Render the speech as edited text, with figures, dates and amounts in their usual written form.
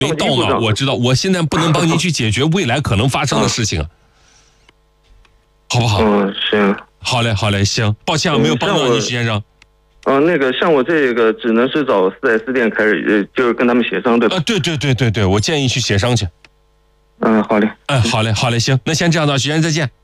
没到呢，我知道，我现在不能帮您去解决未来可能发生的事情啊，好不好？ 行。 好嘞，好嘞，行，抱歉啊，没有帮到你，徐先生。 那个像我这个只能是找4S店开始，就是跟他们协商，对吧？ 对，我建议去协商去。 好嘞。 好嘞，行，那先这样的，徐先生再见。